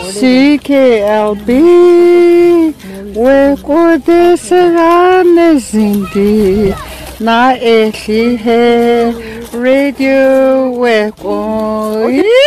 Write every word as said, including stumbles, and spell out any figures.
C K L B wekodesegane zindi na ehlihe radio weko